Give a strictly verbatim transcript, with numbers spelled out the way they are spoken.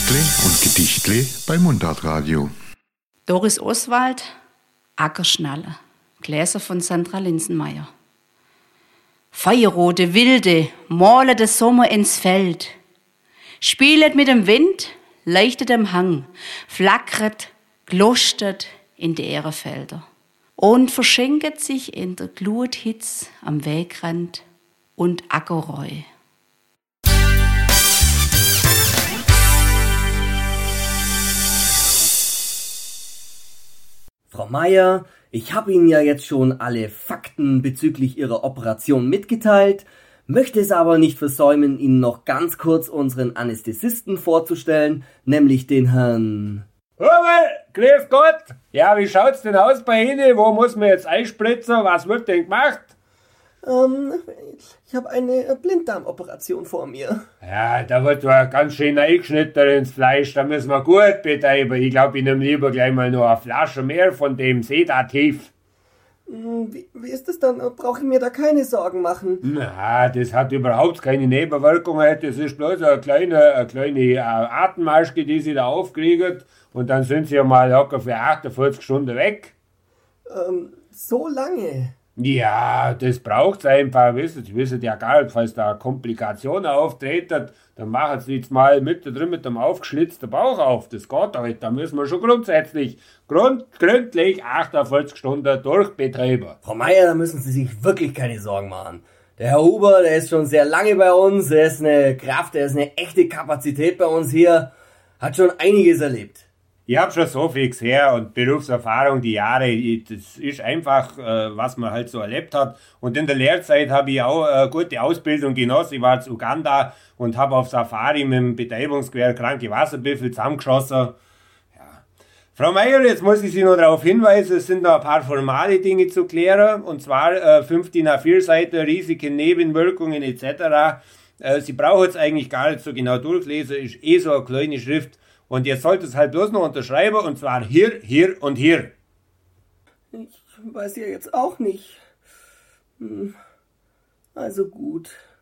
Textle und Gedichtle bei Mundartradio. Doris Oswald, Ackerschnalle, Gläser von Sandra Linsenmeier. Feuerrote Wilde, male des Sommer ins Feld. Spielet mit dem Wind, leuchtet am Hang, flackert, glostert in die Ährefelder und verschenket sich in der Gluthitz am Wegrand und Ackerreu. Frau Meier, ich habe Ihnen ja jetzt schon alle Fakten bezüglich Ihrer Operation mitgeteilt, möchte es aber nicht versäumen, Ihnen noch ganz kurz unseren Anästhesisten vorzustellen, nämlich den Herrn... Hubel, grüß Gott! Ja, wie schaut's denn aus bei Ihnen? Wo muss man jetzt einspritzen? Was wird denn gemacht? Ähm, ich habe eine Blinddarmoperation vor mir. Ja, da wird ja ganz schön eingeschnitten ins Fleisch, da müssen wir gut betreiben. Ich glaube, ich nehme lieber gleich mal noch eine Flasche mehr von dem Sedativ. Wie, wie ist das dann? Brauche ich mir da keine Sorgen machen? Na, das hat überhaupt keine Nebenwirkungen. Das ist bloß eine kleine, eine kleine äh, Atemmaske, die Sie da aufkriegen. Und dann sind Sie ja mal locker für achtundvierzig Stunden weg. Ähm, so lange? Ja, das braucht's einfach, wisst ihr. Sie wissen ja gar nicht, falls da Komplikationen auftreten, dann machen Sie jetzt mal mit da drin mit dem aufgeschlitzten Bauch auf. Das geht doch nicht. Da müssen wir schon grundsätzlich, grund, gründlich achtundvierzig Stunden durchbetreiben. Frau Meier, da müssen Sie sich wirklich keine Sorgen machen. Der Herr Huber, der ist schon sehr lange bei uns, er ist eine Kraft, er ist eine echte Kapazität bei uns hier, hat schon einiges erlebt. Ich habe schon so viel gesehen und Berufserfahrung, die Jahre, das ist einfach, äh, was man halt so erlebt hat. Und in der Lehrzeit habe ich auch eine gute Ausbildung genossen. Ich war in Uganda und habe auf Safari mit dem Betreibungsgewehr kranke Wasserbüffel zusammengeschossen. Ja. Frau Meier, jetzt muss ich Sie noch darauf hinweisen, es sind noch ein paar formale Dinge zu klären. Und zwar äh, fünf D I N A vier Seiten, Risiken, Nebenwirkungen et cetera. Äh, Sie brauchen jetzt eigentlich gar nicht so genau durchlesen, ist eh so eine kleine Schrift. Und ihr sollt es halt bloß noch unterschreiben, und zwar hier, hier und hier. Ich weiß ja jetzt auch nicht. Also gut.